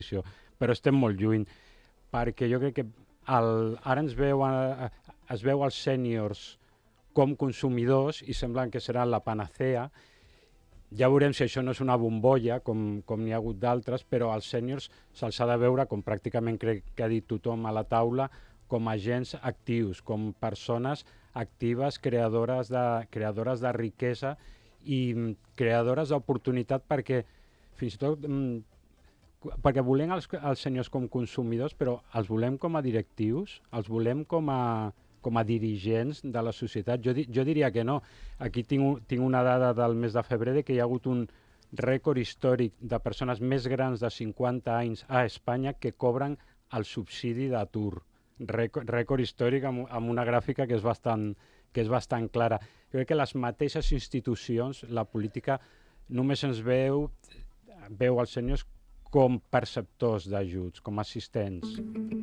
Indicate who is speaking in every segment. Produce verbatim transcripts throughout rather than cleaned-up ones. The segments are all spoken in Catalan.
Speaker 1: però estem molt lluny, perquè jo crec que el, ara ens veu, es veu als sèniors com consumidors i semblen que serà la panacea. Ja veurem si això no és una bombolla, com, com n'hi ha hagut d'altres, però als sèniors se'ls ha de veure, com pràcticament crec que ha dit tothom a la taula, com agents actius, com persones actives, creadores de, creadores de riquesa i creadores d'oportunitat, perquè fins i tot perquè volem els, els senyors com consumidors, però els volem com a directius, els volem com a, com a dirigents de la societat. Jo, jo diria que no. Aquí tinc, tinc una dada del mes de febrer de que hi ha hagut un rècord històric de persones més grans de cinquanta anys a Espanya que cobren el subsidi d'atur. Rècord, rècord històric amb, amb una gràfica que és bastant, que és bastant clara. Jo crec que les mateixes institucions, la política, només ens veu, veu els senyors com perceptors d'ajuts, com assistents.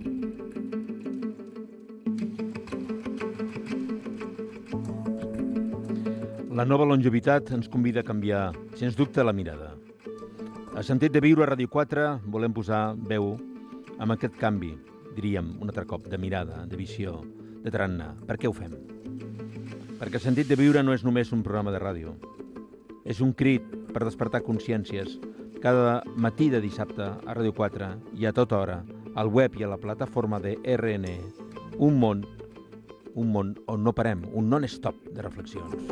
Speaker 2: La nova longevitat ens convida a canviar, sens dubte, la mirada. A Sentit de Viure a Ràdio quatre volem posar veu amb aquest canvi, diríem un altre cop, de mirada, de visió, de tarannà. Per què ho fem? Perquè Sentit de Viure no és només un programa de ràdio. És un crit per despertar consciències cada matí de dissabte a Ràdio quatre i a tota hora al web i a la plataforma de R N E. Un món, un món on no parem, un non-stop de reflexions.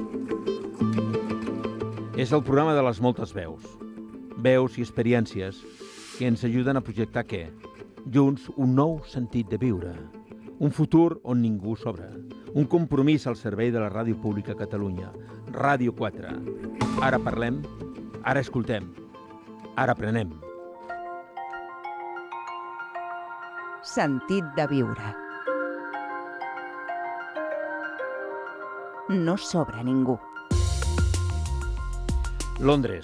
Speaker 2: És el programa de les moltes veus. Veus i experiències que ens ajuden a projectar què? Junts un nou sentit de viure. Un futur on ningú sobra. Un compromís al servei de la ràdio pública a Catalunya. Ràdio quatre. Ara parlem, ara escoltem, ara aprenem.
Speaker 3: Sentit de viure. No sobra ningú.
Speaker 2: Londres.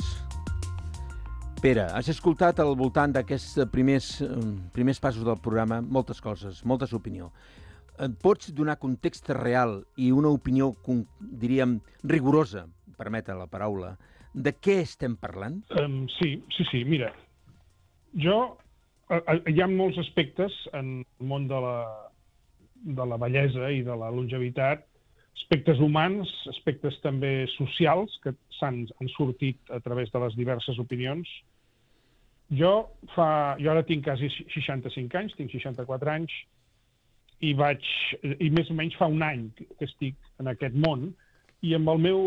Speaker 2: Pere, has escoltat al voltant d'aquests primers, primers passos del programa moltes coses, moltes opinions. Pots donar context real i una opinió, diríem, rigorosa, permeta la paraula, de què estem parlant?
Speaker 4: Um, sí, sí, sí. Mira, jo... Hi ha molts aspectes en el món de la, de la bellesa i de la longevitat, aspectes humans, aspectes també socials, que s'han han sortit a través de les diverses opinions. Jo, fa, jo ara tinc quasi seixanta-cinc anys, tinc seixanta-quatre anys, i vaig, i més o menys fa un any que estic en aquest món, i amb el meu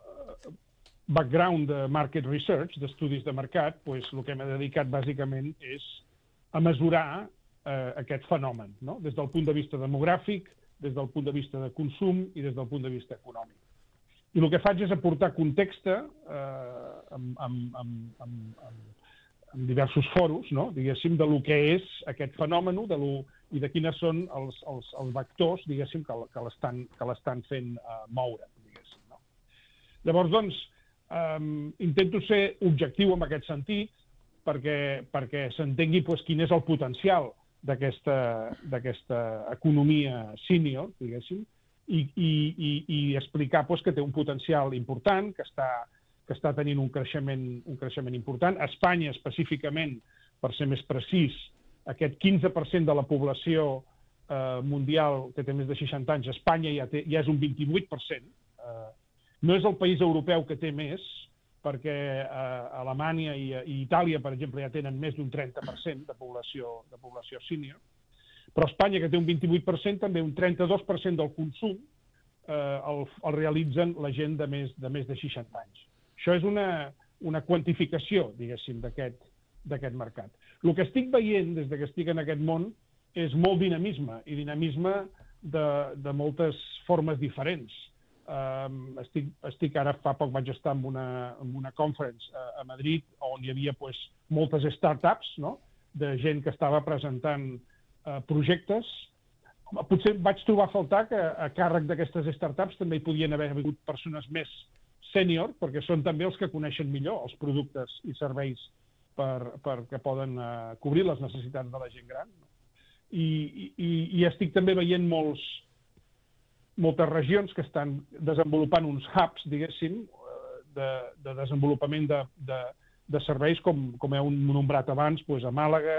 Speaker 4: background de market research, d'estudis de mercat, pues, el que m'he dedicat bàsicament és a mesurar eh, aquest fenomen, no? Des del punt de vista demogràfic, des del punt de vista de consum i des del punt de vista econòmic. I el que faig és aportar context eh, amb, amb, amb, amb, amb, amb diversos foros, no? Diguéssim, de lo que és aquest fenomen de lo, i de quines són els, els, els vectors, diguéssim, que, que l'estan que l'estan fent eh, moure, diguéssim, no? Llavors, doncs, eh, intento ser objectiu en aquest sentit, perquè, perquè s'entengui pues, quin és el potencial d'aquesta economia senior, diguéssim, i, i, i, i explicar pues, que té un potencial important, que està, que està tenint un creixement, un creixement important. A Espanya, específicament, per ser més precís, aquest quinze per cent de la població eh, mundial que té més de seixanta anys, a Espanya ja, té, ja és un vint-i-vuit per cent. Eh, no és el país europeu que té més, perquè eh, Alemanya i, i Itàlia, per exemple, ja tenen més d'un trenta per cent de població, de població sènior, però Espanya, que té un vint-i-vuit per cent, també un trenta-dos per cent del consum eh, el, el realitzen la gent de més de, més de seixanta anys. Això és una, una quantificació, diguéssim, d'aquest mercat. El que estic veient des que estic en aquest món és molt dinamisme, i dinamisme de, de moltes formes diferents. Uh, estic, estic ara, fa poc vaig estar en una, en una conference a, a Madrid on hi havia pues, moltes startups, no? De gent que estava presentant uh, projectes. Potser vaig trobar a faltar que a càrrec d'aquestes startups també hi podien haver hagut persones més sènior, perquè són també els que coneixen millor els productes i serveis per, per que poden uh, cobrir les necessitats de la gent gran. No? I, i, i estic també veient molts moltes regions que estan desenvolupant uns hubs, diguéssim, de, de desenvolupament de, de, de serveis, com, com heu nombrat abans, doncs a Màlaga,